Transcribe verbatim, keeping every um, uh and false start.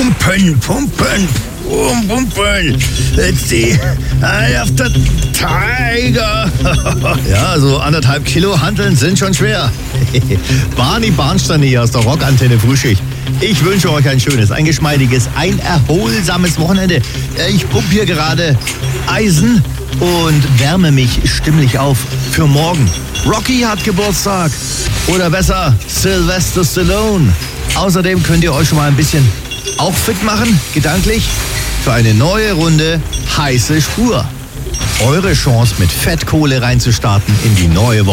Pumpen, pumpen, pum, pumpen. Let's see. Eye of the Tiger. Ja, so anderthalb Kilo Hanteln sind schon schwer. Barney Barnstein hier aus der Rockantenne Frühschicht. Ich wünsche euch ein schönes, ein geschmeidiges, ein erholsames Wochenende. Ich pump hier gerade Eisen und wärme mich stimmlich auf für morgen. Rocky hat Geburtstag. Oder besser, Sylvester Stallone. Außerdem könnt ihr euch schon mal ein bisschen auch fit machen, gedanklich, für eine neue Runde heiße Spur. Eure Chance, mit Fettkohle reinzustarten in die neue Woche.